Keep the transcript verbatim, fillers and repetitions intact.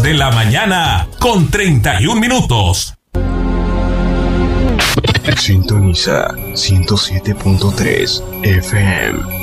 diez de la mañana con treinta y un minutos. Sintoniza ciento siete punto tres F M.